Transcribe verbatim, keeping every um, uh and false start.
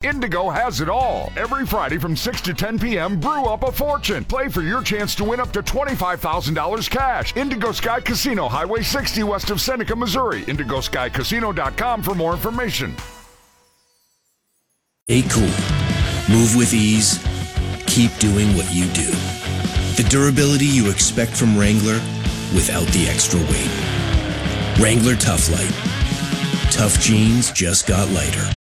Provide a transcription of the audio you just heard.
Indigo has it all. Every Friday from six to ten p.m., brew up a fortune. Play for your chance to win up to twenty-five thousand dollars cash. Indigo Sky Casino, Highway sixty west of Seneca, Missouri. indigo sky casino dot com for more information. Stay cool. Move with ease. Keep doing what you do. The durability you expect from Wrangler without the extra weight. Wrangler Tough Light. Tough jeans just got lighter.